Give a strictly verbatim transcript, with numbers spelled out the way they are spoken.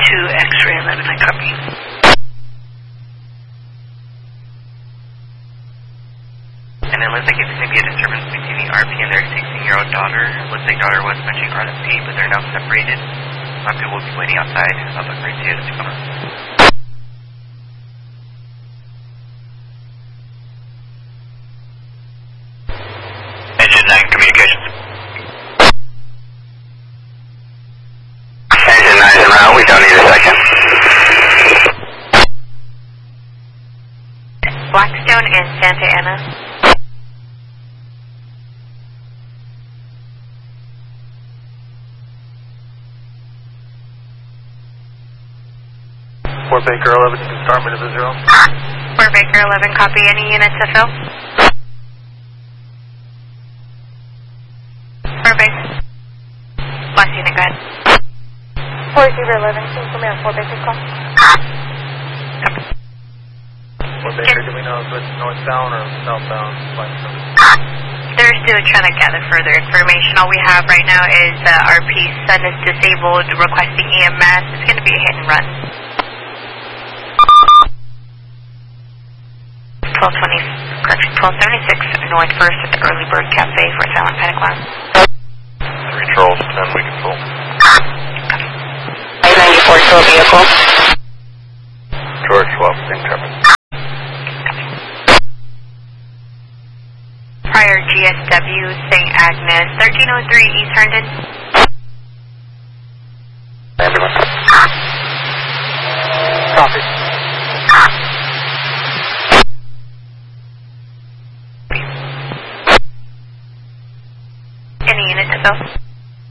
two X-ray eleven, I copy. And it looks like it's going to be a disturbance between the R P and their sixteen-year-old daughter. Looks like daughter was mentioning R P, but they're now separated. R P will be waiting outside of the grade two to come up. Engine nine communications. Engine nine en route, we don't need a second. Blackstone and Santa Ana. Fort Baker eleven, you can start minute to zero. Fort Baker eleven, copy. Any units to fill? Fort Baker. Last unit, go ahead. Fort Baker eleven, can you come in Fort Baker call? Copy. Fort Baker, do we know if it's northbound or southbound? They're still trying to gather further information. All we have right now is uh, R P's son is disabled, requesting E M S. It's going to be a hit and run. twelve twenty, correction, twelve seventy-six North First at the Early Bird Cafe for a silent panic alarm. Three Charles ten, we can fill. I ninety-four tow vehicle. George twelve, same traffic. Prior G S W, Saint Agnes, thirteen oh three East Herndon. Ambulance. Copy. Any unit to fill?